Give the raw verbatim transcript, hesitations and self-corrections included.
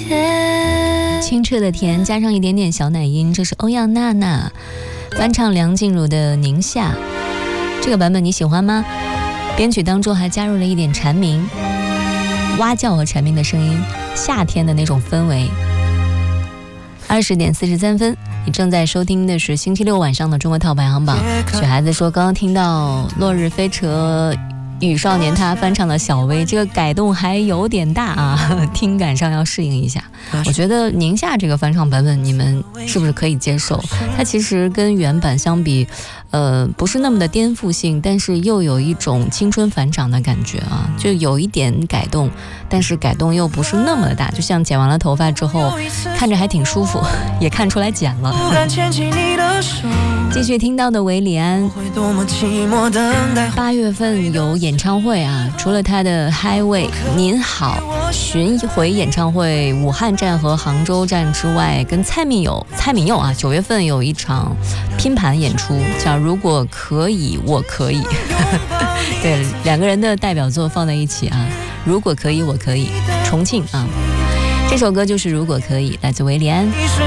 清澈的甜加上一点点小奶音，这是欧阳娜娜翻唱梁静茹的《宁夏》，这个版本你喜欢吗？编曲当中还加入了一点蝉鸣、蛙叫和蝉鸣的声音，夏天的那种氛围。二十点四十三分，你正在收听的是星期六晚上的中国套排行榜。雪孩子说刚刚听到落日飞车与少年他翻唱的小薇，这个改动还有点大啊，听感上要适应一下。我觉得宁夏这个翻唱版本你们是不是可以接受？它其实跟原版相比呃，不是那么的颠覆性，但是又有一种青春返场的感觉啊，就有一点改动，但是改动又不是那么的大，就像剪完了头发之后看着还挺舒服，也看出来剪了。继续听到的韦礼安八月份有演唱会啊，除了他的 Highway 您好巡回演唱会武汉站和杭州站之外，跟蔡敏友蔡敏佑啊九月份有一场拼盘演出，叫如果可以我可以对，两个人的代表作放在一起啊，如果可以我可以，重庆啊，这首歌就是如果可以，来自韦礼安。